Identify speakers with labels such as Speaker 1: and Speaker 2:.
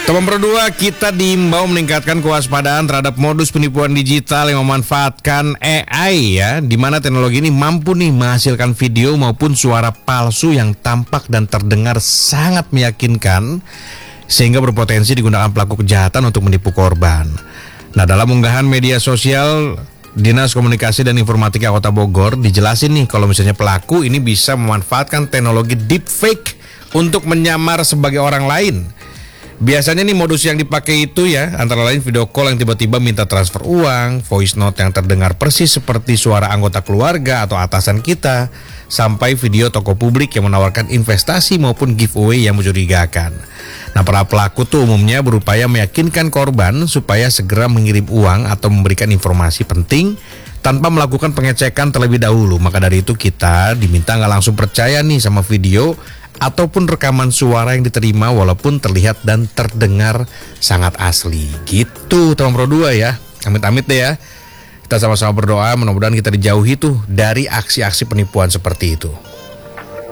Speaker 1: Teman berdua, kita diimbau meningkatkan kewaspadaan terhadap modus penipuan digital yang memanfaatkan AI ya, di mana teknologi ini mampu nih menghasilkan video maupun suara palsu yang tampak dan terdengar sangat meyakinkan sehingga berpotensi digunakan pelaku kejahatan untuk menipu korban. Nah, dalam unggahan media sosial Dinas Komunikasi dan Informatika Kota Bogor dijelasin nih kalau misalnya pelaku ini bisa memanfaatkan teknologi deepfake untuk menyamar sebagai orang lain. Biasanya nih modus yang dipakai itu ya antara lain video call yang tiba-tiba minta transfer uang, voice note yang terdengar persis seperti suara anggota keluarga atau atasan kita, sampai video toko publik yang menawarkan investasi maupun giveaway yang mencurigakan. Nah, para pelaku tuh umumnya berupaya meyakinkan korban supaya segera mengirim uang atau memberikan informasi penting tanpa melakukan pengecekan terlebih dahulu. Maka dari itu kita diminta nggak langsung percaya nih sama video ataupun rekaman suara yang diterima walaupun terlihat dan terdengar sangat asli. Gitu teman Pro 2 ya. Amit-amit deh ya. Kita sama-sama berdoa mudah-mudahan kita dijauhi tuh dari aksi-aksi penipuan seperti itu.